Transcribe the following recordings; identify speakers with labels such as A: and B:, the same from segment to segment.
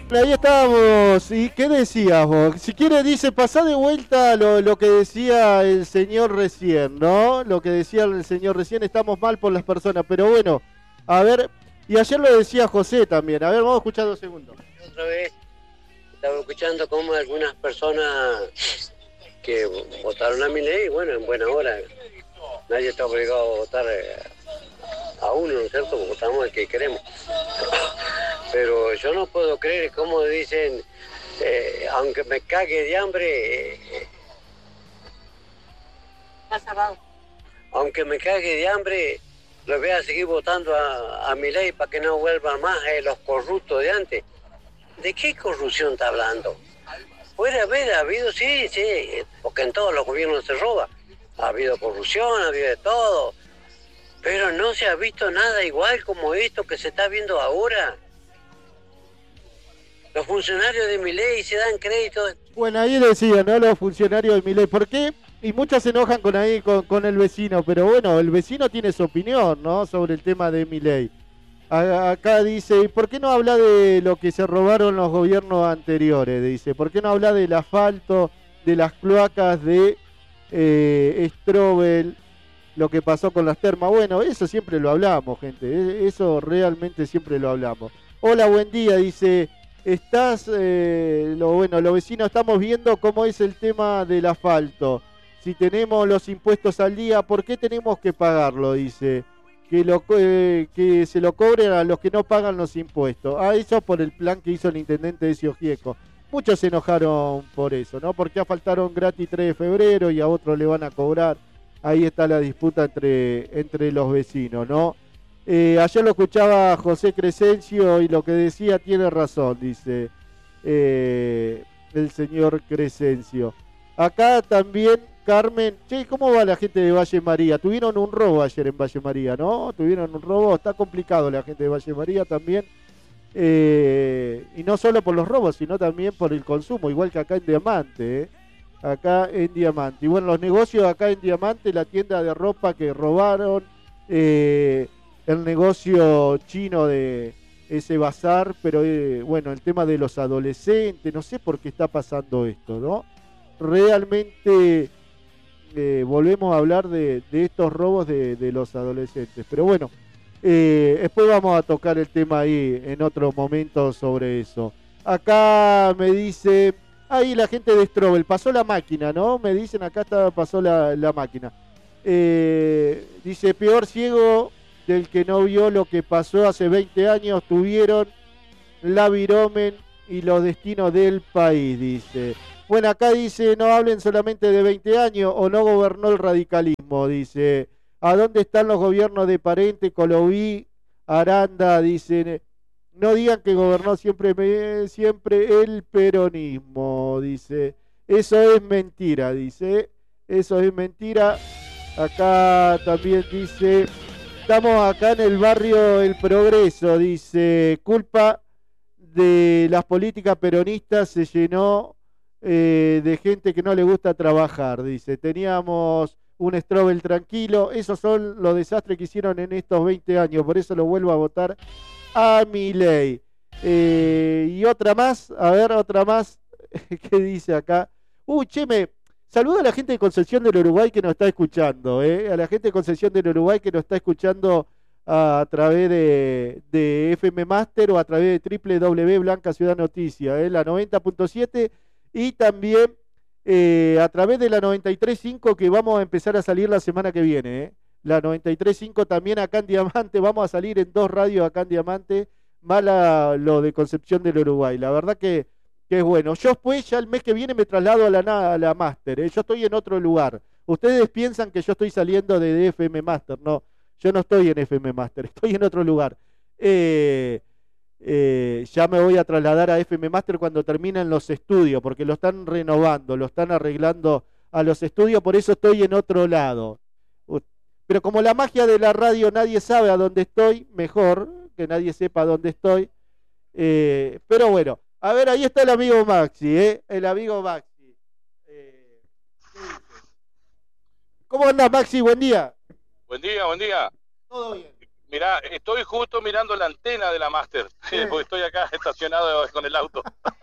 A: Ahí estábamos. ¿Y qué decías vos? Si quiere, dice, pasá de vuelta lo que decía el señor recién, ¿no? Lo que decía el señor recién, estamos mal por las personas. Pero bueno, a ver, y ayer lo decía José también. A ver, vamos a escuchar 2 segundos.
B: Otra vez estaba escuchando cómo algunas personas que votaron a Milei, bueno, en buena hora. Nadie está obligado a votar a uno, ¿no es cierto? Votamos al que queremos. Pero yo no puedo creer cómo dicen, aunque me cague de hambre, aunque me cague de hambre, lo voy a seguir votando a Milei para que no vuelvan más los corruptos de antes. ¿De qué corrupción está hablando? Puede haber habido, sí, porque en todos los gobiernos se roba. Ha habido corrupción, ha habido de todo. Pero no se ha visto nada igual como esto que se está viendo ahora. Los funcionarios de Milei se dan crédito.
A: Bueno, ahí decían, ¿no? Los funcionarios de Milei. ¿Por qué? Y muchos se enojan con el vecino, pero bueno, el vecino tiene su opinión, ¿no? Sobre el tema de Milei. Acá dice, ¿y por qué no habla de lo que se robaron los gobiernos anteriores? Dice, ¿por qué no habla del asfalto, de las cloacas de Strobel, lo que pasó con las termas? Bueno, eso siempre lo hablamos, gente, eso realmente siempre lo hablamos. Hola, buen día, dice, los vecinos estamos viendo cómo es el tema del asfalto. Si tenemos los impuestos al día, ¿por qué tenemos que pagarlo? Dice. Que se lo cobren a los que no pagan los impuestos. Eso por el plan que hizo el intendente de Gieco. Muchos se enojaron por eso, ¿no? Porque asfaltaron gratis 3 de febrero y a otros le van a cobrar. Ahí está la disputa entre los vecinos, ¿no? Ayer lo escuchaba José Crescencio y lo que decía tiene razón, dice el señor Crescencio. Acá también Carmen, che, ¿cómo va la gente de Valle María? Tuvieron un robo ayer en Valle María, ¿no? Tuvieron un robo, está complicado la gente de Valle María también. Y no solo por los robos, sino también por el consumo, igual que acá en Diamante, acá en Diamante. Y bueno, los negocios acá en Diamante, la tienda de ropa que robaron, el negocio chino de ese bazar, pero bueno, el tema de los adolescentes, no sé por qué está pasando esto, ¿no? Realmente volvemos a hablar de estos robos de los adolescentes. Pero bueno, después vamos a tocar el tema ahí en otro momento sobre eso. Acá me dice, ahí la gente de Strobel, pasó la máquina, ¿no? Me dicen acá pasó la máquina. Dice, peor ciego del que no vio lo que pasó hace 20 años, tuvieron la viromen y los destinos del país, dice. Bueno, acá dice, no hablen solamente de 20 años o no gobernó el radicalismo, dice. ¿A dónde están los gobiernos de Parente, Coloví, Aranda? Dice, no digan que gobernó siempre el peronismo, dice. Eso es mentira, dice. Eso es mentira. Acá también dice, estamos acá en el barrio El Progreso, dice, culpa de las políticas peronistas se llenó de gente que no le gusta trabajar, dice. Teníamos un Strobel tranquilo, esos son los desastres que hicieron en estos 20 años, por eso lo vuelvo a votar a Milei. Y otra más, a ver, otra más, ¿qué dice acá? Cheme, saluda a la gente de Concepción del Uruguay que nos está escuchando, a la gente de Concepción del Uruguay que nos está escuchando a través de FM Master o a través de www Blanca Ciudad Noticia, la 90.7 y también a través de la 93.5 que vamos a empezar a salir la semana que viene. La 93.5 también acá en Diamante, vamos a salir en 2 radios acá en Diamante, más lo de Concepción del Uruguay. La verdad que es bueno. Yo después ya el mes que viene me traslado a la Master, yo estoy en otro lugar. Ustedes piensan que yo estoy saliendo de FM Master, no. Yo no estoy en FM Master, estoy en otro lugar. Ya me voy a trasladar a FM Master cuando terminen los estudios, porque lo están renovando, lo están arreglando a los estudios, por eso estoy en otro lado. Pero como la magia de la radio nadie sabe a dónde estoy, mejor que nadie sepa dónde estoy. Pero bueno, a ver, ahí está el amigo Maxi, el amigo Maxi. ¿Qué dice? ¿Cómo andás, Maxi? Buen día.
C: Buen día, buen día.
A: Todo bien.
C: Mirá, estoy justo mirando la antena de la Master, porque estoy acá estacionado con el auto.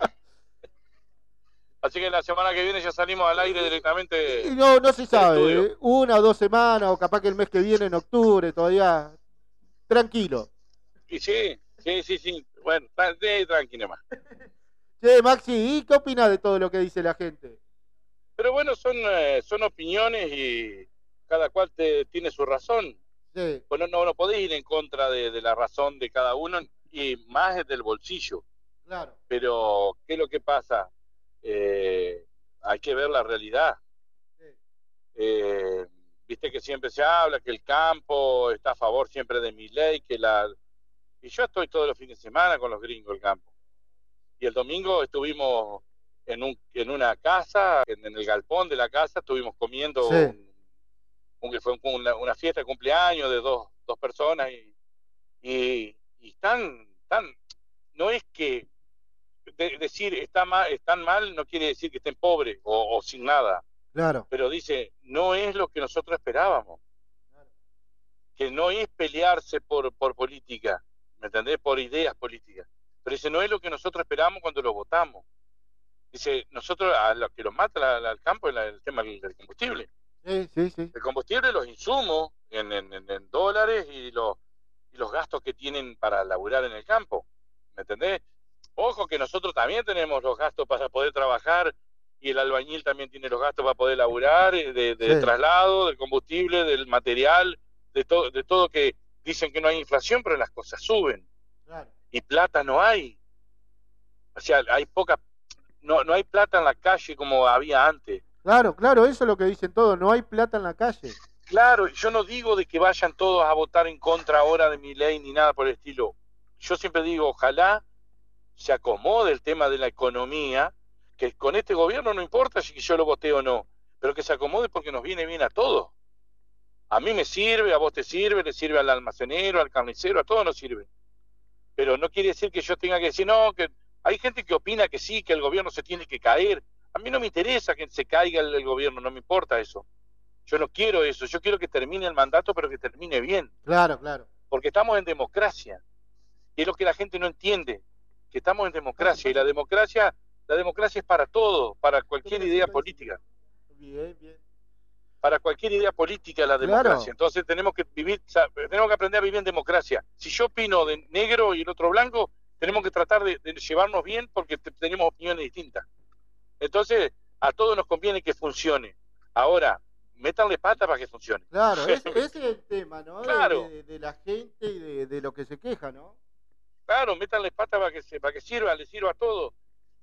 C: Así que la semana que viene ya salimos al aire directamente
A: Y no se
C: del
A: sabe,
C: estudio.
A: 1 o 2 semanas, o capaz que el mes que viene, en octubre, todavía. Tranquilo.
C: Y sí. Bueno, tranquilo más.
A: Che, Maxi, ¿y qué opinas de todo lo que dice la gente?
C: Pero bueno, son opiniones y cada cual tiene su razón.
A: Sí,
C: Pues no podés ir en contra de la razón de cada uno y más es del bolsillo.
A: claro.
C: Pero, ¿qué es lo que pasa? Hay que ver la realidad.
A: Sí,
C: Eh, Viste que siempre se habla que el campo está a favor siempre de Milei, y yo estoy todos los fines de semana con los gringos el campo. Y el domingo estuvimos en una casa, en el galpón de la casa, estuvimos comiendo
A: sí,
C: fue una fiesta de cumpleaños de dos personas y están, no es que decir están mal no quiere decir que estén pobres o sin nada,
A: claro.
C: pero dice, no es lo que nosotros esperábamos,
A: Claro.
C: que no es pelearse por política, ¿me entendés? Por ideas políticas. Pero dice, no es lo que nosotros esperábamos cuando lo votamos. Dice, nosotros a lo que lo mata al campo es el tema del combustible.
A: Sí, sí, sí.
C: El combustible, los insumos en dólares y los gastos que tienen para laburar en el campo, ¿me entendés? Ojo que nosotros también tenemos los gastos para poder trabajar y el albañil también tiene los gastos para poder laburar, de
A: Sí,
C: traslado, del combustible, del material, de todo que dicen que no hay inflación, pero las cosas suben
A: claro.
C: y plata no hay. O sea, hay poca, no hay plata en la calle como había antes.
A: Claro, claro, eso es lo que dicen todos, no hay plata en la calle.
C: Claro, yo no digo de que vayan todos a votar en contra ahora de Milei ni nada por el estilo. Yo siempre digo, ojalá se acomode el tema de la economía, que con este gobierno no importa si yo lo voté o no, pero que se acomode porque nos viene bien a todos. A mí me sirve, a vos te sirve, le sirve al almacenero, al carnicero, a todos nos sirve. Pero no quiere decir que yo tenga que decir, no, que hay gente que opina que sí, que el gobierno se tiene que caer. A mí no me interesa que se caiga el gobierno, no me importa eso. Yo no quiero eso, yo quiero que termine el mandato, pero que termine bien,
A: Claro, claro.
C: porque estamos en democracia. Y es lo que la gente no entiende, que estamos en democracia, y la democracia es para todo, para cualquier idea política.
A: Bien, bien.
C: Para cualquier idea política la democracia.
A: Claro.
C: Entonces tenemos que aprender a vivir en democracia. Si yo opino de negro y el otro blanco, tenemos que tratar de llevarnos bien porque tenemos opiniones distintas. Entonces, a todos nos conviene que funcione. Ahora, métanle pata para que funcione.
A: Claro, ese es el tema, ¿no?
C: Claro.
A: De la gente y de lo que se queja, ¿no?
C: Claro, métanle pata para que sirva, le sirva a todo.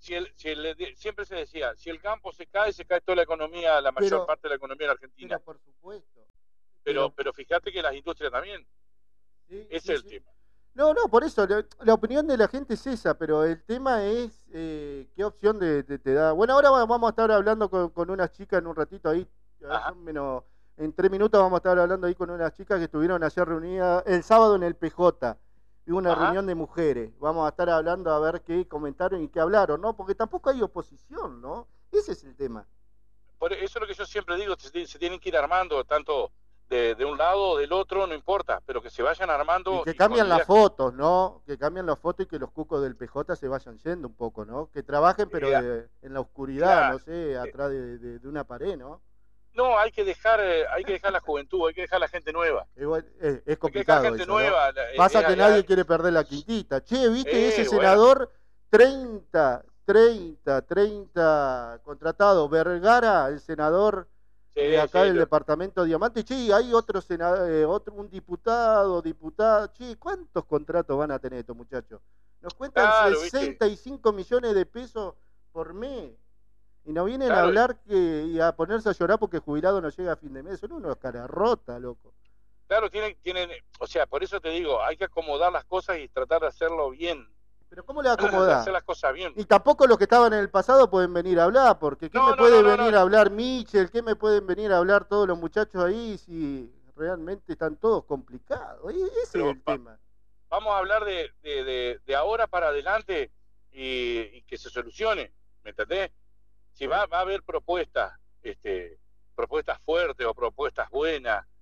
C: Siempre se decía, si el campo se cae toda la economía, la mayor parte de la economía de la Argentina.
A: Pero por supuesto.
C: Pero fíjate que las industrias también.
A: Sí,
C: Ese
A: sí,
C: es el
A: sí.
C: tema.
A: No, por eso, la opinión de la gente es esa, pero el tema es qué opción te da. Bueno, ahora vamos a estar hablando con unas chicas en un ratito ahí, en 3 minutos vamos a estar hablando ahí con unas chicas que estuvieron ayer reunidas el sábado en el PJ, y una reunión de mujeres. Vamos a estar hablando a ver qué comentaron y qué hablaron, ¿no? Porque tampoco hay oposición, ¿no? Ese es el tema.
C: Por eso es lo que yo siempre digo, se tienen que ir armando tanto de un lado o del otro, no importa, pero que se vayan armando.
A: Y que cambien las fotos, ¿no? Que cambien las fotos y que los cucos del PJ se vayan yendo un poco, ¿no? Que trabajen, pero en la oscuridad, no sé, atrás de una pared, ¿no?
C: No, hay que dejar la juventud, hay que dejar la gente nueva.
A: Igual, es complicado
C: gente
A: eso,
C: nueva,
A: ¿no? Pasa que nadie quiere perder la quintita. Che, ¿viste ese senador? 30 contratado. Vergara, el senador de acá del departamento Diamante. Che, hay otro senador, un diputada. Che, ¿cuántos contratos van a tener estos muchachos? Nos cuentan 65 millones de pesos por mes. Y nos vienen a hablar y a ponerse a llorar porque el jubilado no llega a fin de mes. Son unos cara rota, loco.
C: Claro, tienen, o sea, por eso te digo, hay que acomodar las cosas y tratar de hacerlo bien.
A: ¿Pero cómo le acomodás?
C: Hacer las cosas bien.
A: Y tampoco los que estaban en el pasado pueden venir a hablar, porque ¿qué me puede venir a hablar Michel? ¿Qué me pueden venir a hablar todos los muchachos ahí si realmente están todos complicados? Ese es el tema.
C: Vamos a hablar de ahora para adelante y que se solucione, ¿me entendés? Si va a haber propuestas fuertes o propuestas buenas,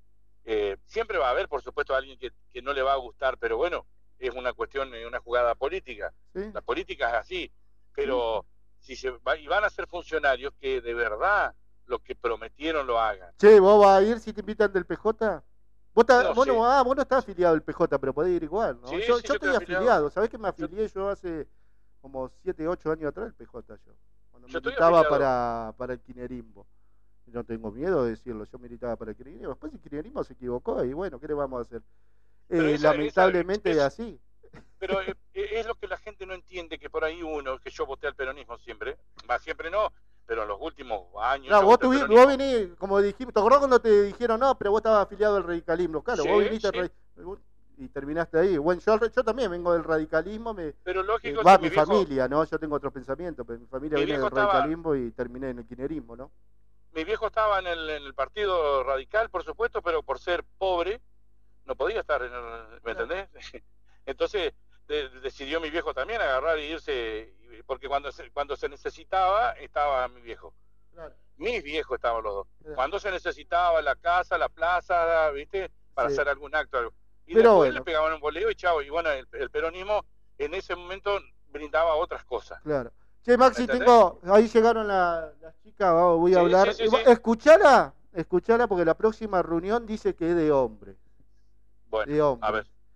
C: Siempre va a haber, por supuesto, alguien que no le va a gustar, pero bueno, es una cuestión, una jugada política.
A: Sí.
C: La política es así, pero si y van a ser funcionarios que de verdad lo que prometieron lo hagan.
A: Che, ¿vos vas a ir si te invitan del PJ? Vos
C: No
A: no estás afiliado al PJ, pero podés ir igual, ¿no?
C: Sí,
A: yo
C: sí, yo
A: estoy afiliado. ¿Sabés que me afilié yo hace como 7, 8 años atrás al PJ yo? Cuando
C: Yo estoy
A: militaba
C: afiliado.
A: para el kirchnerismo. No tengo miedo de decirlo, yo militaba para el kirchnerismo. Después el kirchnerismo se equivocó y bueno, ¿qué le vamos a hacer? Lamentablemente es así.
C: Pero es lo que la gente no entiende, que por ahí que yo voté al peronismo siempre, siempre no, pero en los últimos años...
A: No, vos venís, como dijimos, ¿te acordás cuando te dijeron, no, pero vos estabas afiliado al radicalismo? Claro,
C: sí,
A: vos viniste
C: sí.
A: y terminaste ahí. Bueno, yo también vengo del radicalismo,
C: pero lógico,
A: va
C: si
A: mi familia, ¿no? Yo tengo otro pensamiento, pero mi familia viene del radicalismo y terminé en el kirchnerismo, ¿no?
C: Mi viejo estaba en el partido radical, por supuesto, pero por ser pobre, no podía estar en el... ¿Me entendés? Entonces decidió mi viejo también agarrar e irse, porque cuando se necesitaba, estaba mi viejo. Claro. Mis viejos estaban los dos. Claro. Cuando se necesitaba la casa, la plaza, ¿viste? Para hacer algún acto. Y pero después le pegaban un boleo y chao. Y bueno, el peronismo en ese momento brindaba otras cosas.
A: Claro. Che, Maxi, ahí llegaron las chicas, voy a hablar.
C: Sí.
A: Escuchala porque la próxima reunión dice que es de hombre.
C: Bueno,
A: de hombre.
C: A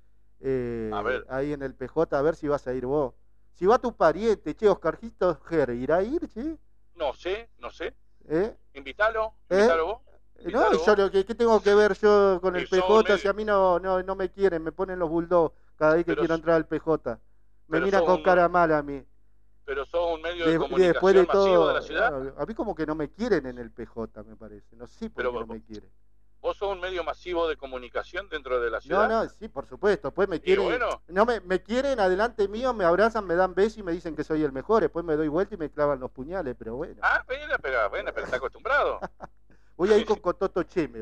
C: ver.
A: Ahí en el PJ, a ver si vas a ir vos. Si va tu pariente, che, Oscarcito Ger, ¿irá a ir, che?
C: No sé. Invítalo vos.
A: No, ¿qué tengo que ver yo con el PJ si a mí no me quieren? Me ponen los bulldogs cada vez que quiero entrar al PJ. Me miran con cara mala a mí.
C: Pero sos un medio de comunicación masivo de la ciudad.
A: A mí como que no me quieren en el PJ, me parece. No sé por qué no me quieren.
C: ¿Vos sos un medio masivo de comunicación dentro de la ciudad?
A: No, sí, por supuesto. Después me quieren, me quieren adelante mío, me abrazan, me dan besos y me dicen que soy el mejor. Después me doy vuelta y me clavan los puñales, pero bueno.
C: Pero está acostumbrado.
A: Voy a ir con Cototo Cheme,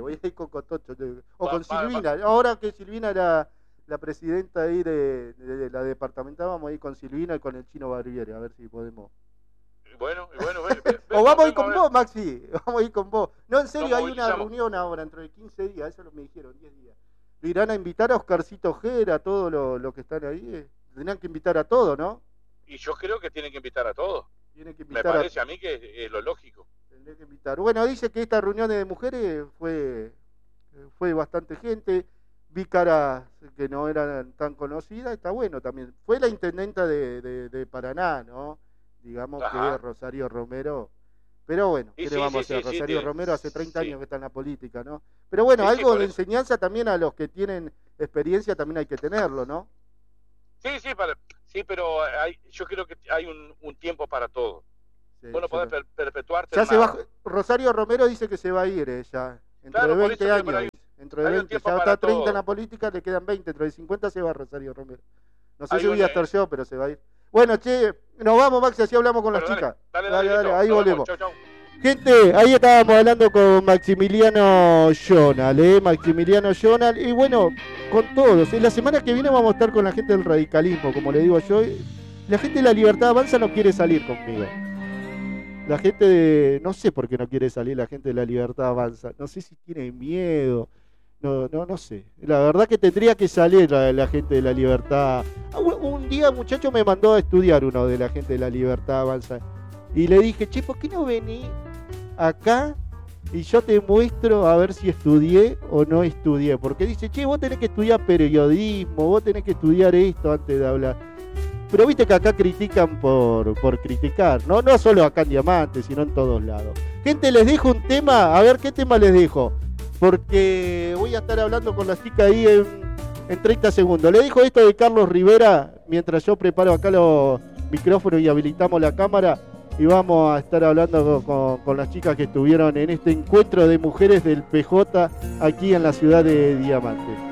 A: o con Silvina. Ahora que Silvina era la presidenta ahí de la departamental, vamos a ir con Silvina y con el Chino Barbieri, a ver si podemos.
C: Bueno.
A: O vamos a ir con vos, Maxi. Vamos a ir con vos. No, en serio, hay una reunión ahora, dentro de 15 días. Eso me dijeron, 10 días. Lo irán a invitar a Oscarcito Ger, a todos los que están ahí. Tendrían que invitar a todos, ¿no?
C: Y yo creo que tienen que invitar a todos.
A: Me
C: parece a mí que es lo lógico.
A: Tendrían que invitar. Bueno, dice que esta reunión de mujeres fue bastante gente. Vi caras que no eran tan conocidas. Está bueno también. Fue la intendenta de Paraná, ¿no? Digamos que es Rosario Romero, pero bueno, ¿qué le vamos a hacer? Rosario Romero hace 30 años que está en la política, ¿no? Pero bueno, algo de enseñanza también a los que tienen experiencia también hay que tenerlo, ¿no?
C: Sí, pero yo creo que hay un tiempo para todo. Vos no podés perpetuarte.
A: Ya Rosario Romero dice que se va a ir ella, dentro de 20 años. Dentro de 20, ya está 30 en la política, le quedan 20, dentro de 50 se va Rosario Romero. No sé si voy a estar yo, pero se va a ir. Bueno, che, nos vamos, Maxi, así hablamos con las chicas. Dale, ahí volvemos. Chau. Gente, ahí estábamos hablando con Maximiliano Jonal, Maximiliano Jonal, y bueno, con todos. La semana que viene vamos a estar con la gente del radicalismo, como le digo yo. La gente de la Libertad Avanza no quiere salir conmigo. La gente no sé por qué no quiere salir la gente de la Libertad Avanza. No sé si tiene miedo. No sé. La verdad que tendría que salir la gente de la Libertad. Un día, muchacho, me mandó a estudiar uno de la gente de la Libertad Avanza. Y le dije, che, ¿por qué no venís acá y yo te muestro a ver si estudié o no estudié? Porque dice, che, vos tenés que estudiar periodismo, vos tenés que estudiar esto antes de hablar. Pero viste que acá critican por criticar, ¿no? No solo acá en Diamante, sino en todos lados. Gente, les dejo un tema. A ver, ¿qué tema les dejo? Porque voy a estar hablando con la chica ahí en 30 segundos. Le dejo esto de Carlos Rivera mientras yo preparo acá los micrófonos y habilitamos la cámara. Y vamos a estar hablando con las chicas que estuvieron en este encuentro de mujeres del PJ aquí en la ciudad de Diamante.